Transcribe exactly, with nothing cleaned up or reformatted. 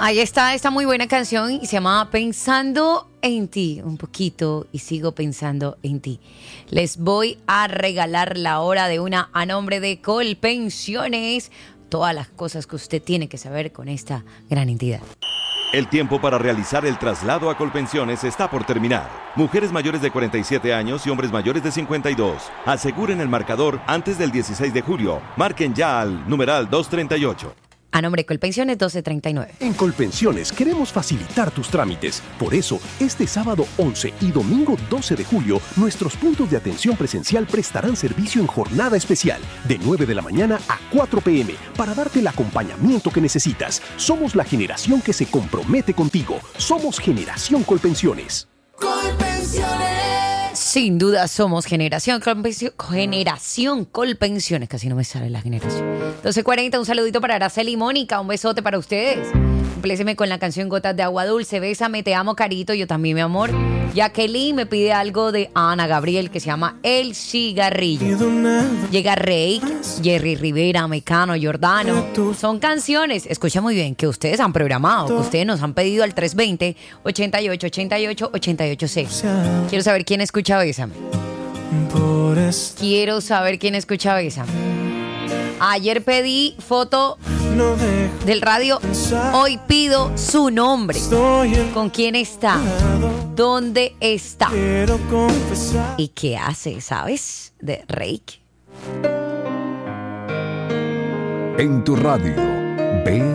Ahí está esta muy buena canción y se llama Pensando en ti, un poquito y sigo pensando en ti. Les voy a regalar la hora de una a nombre de Colpensiones, todas las cosas que usted tiene que saber con esta gran entidad. El tiempo para realizar el traslado a Colpensiones está por terminar. Mujeres mayores de cuarenta y siete años y hombres mayores de cincuenta y dos. Aseguren el marcador antes del dieciséis de julio. Marquen ya al numeral doscientos treinta y ocho. A nombre de Colpensiones doce treinta y nueve. En Colpensiones queremos facilitar tus trámites. Por eso, este sábado once y domingo doce de julio, nuestros puntos de atención presencial prestarán servicio en jornada especial, de nueve de la mañana a cuatro pe eme, para darte el acompañamiento que necesitas. Somos la generación que se compromete contigo. Somos Generación Colpensiones. Colpensiones. Sin duda somos generación Colpensiones. Generación Colpensiones. Casi no me sale la generación. doce cuarenta, un saludito para Araceli y Mónica. Un besote para ustedes. Compléceme con la canción Gotas de Agua Dulce. Bésame, te amo, carito. Yo también, mi amor. Jacqueline me pide algo de Ana Gabriel que se llama El Cigarrillo. Llega Rey, Jerry Rivera, Mecano, Giordano. Son canciones, escucha muy bien, que ustedes han programado, que ustedes nos han pedido al tres veinte, ochenta y ocho, ochenta y ocho, ochenta y ocho seis. Quiero saber quién escucha Bésame. Quiero saber quién escucha Bésame. Ayer pedí foto del radio, hoy pido su nombre. ¿Con quién está? ¿Dónde está? ¿Y qué hace, sabes? De Reiki. En tu radio, ve